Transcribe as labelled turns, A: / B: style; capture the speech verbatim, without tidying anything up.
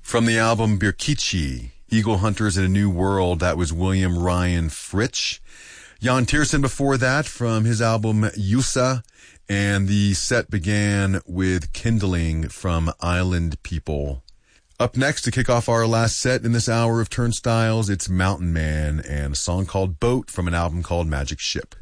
A: From the album Birkici, Eagle Hunters in a New World, that was William Ryan Fritsch. Jan Tiersen before that from his album Yusa, and the set began with Kindling from Island People. Up next to kick off our last set in this hour of Turnstiles, it's Mountain Man and a song called Boat from an album called Magic Ship.